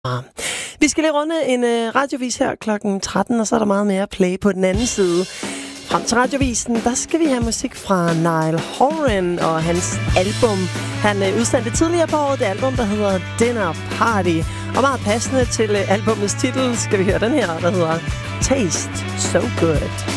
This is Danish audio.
Vi skal lige runde en radiovis her klokken 13, og så er der meget mere play på den anden side. Frem til radiovisen, der skal vi have musik fra Niall Horan og hans album. Han udsendte tidligere på året det album, der hedder Dinner Party. Og meget passende til albumets titel skal vi høre den her, der hedder Taste So Good.